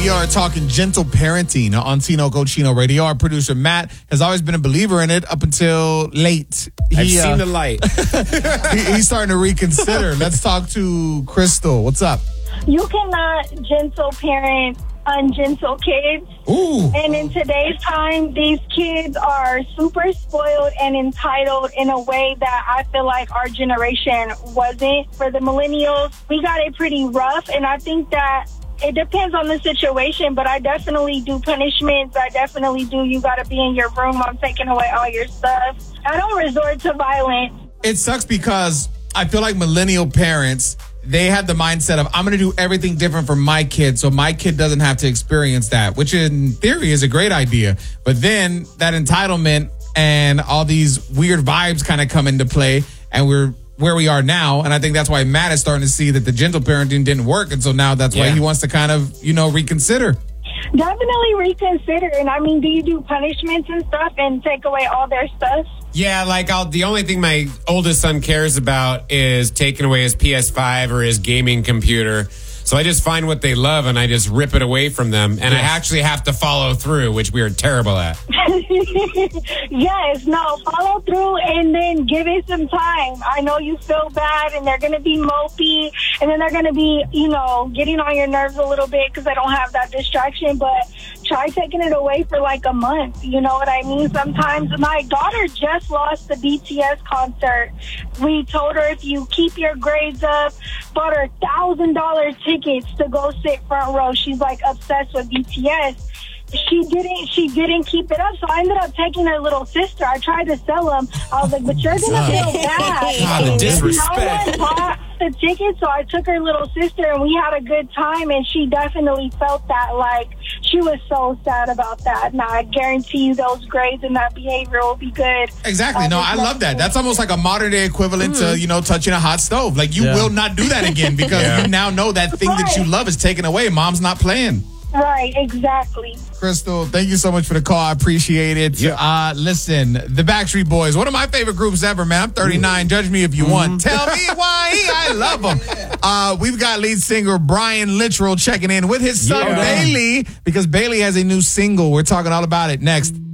We are talking gentle parenting on Tino Cochino Radio. Our producer, Matt, has always been a believer in it up until late. I've seen the light. He's starting to reconsider. Let's talk to Crystal. What's up? You cannot gentle parent ungentle kids. Ooh. And in today's time, these kids are super spoiled and entitled in a way that I feel like our generation wasn't. For the millennials, we got it pretty rough, and I think that it depends on the situation, but I definitely do punishments. I definitely do. You got to be in your room. I'm taking away all your stuff. I don't resort to violence. It sucks because I feel like millennial parents, they have the mindset of, I'm going to do everything different for my kid so my kid doesn't have to experience that, which in theory is a great idea. But then that entitlement and all these weird vibes kind of come into play, and we're where we are now. And I think that's why Matt is starting to see that the gentle parenting didn't work. And so now that's why he wants to kind of, reconsider. Definitely reconsider. And I mean, do you do punishments and stuff and take away all their stuff? Yeah, the only thing my oldest son cares about is taking away his PS5 or his gaming computer. So I just find what they love and I just rip it away from them. And I actually have to follow through, which we are terrible at. Yes, no, follow through and then give it some time. I know you feel bad and they're going to be mopey and then they're going to be, getting on your nerves a little bit because they don't have that distraction. But try taking it away for like a month. You know what I mean? Sometimes my daughter just lost the BTS concert. We told her if you keep your grades up, bought her $1,000 tickets to go sit front row. She's like obsessed with BTS. She didn't keep it up, so I ended up taking her little sister. I tried to sell them. I was like, but you're gonna feel bad. God, the disrespect. No one bought the ticket, so I took her little sister and we had a good time, and she definitely felt that. Like, she was so sad about that. Now I guarantee you those grades and that behavior will be good. Exactly. No, I love that. That's almost like a modern day equivalent to, touching a hot stove. Like, you will not do that again because you now know that thing that you love is taken away. Mom's not playing. Right, exactly. Crystal, thank you so much for the call. I appreciate it. Yeah. Listen, the Backstreet Boys, one of my favorite groups ever, man. I'm 39. Judge me if you want. Tell me why I love them. We've got lead singer Brian Littrell checking in with his son Bailey, because Bailey has a new single. We're talking all about it next.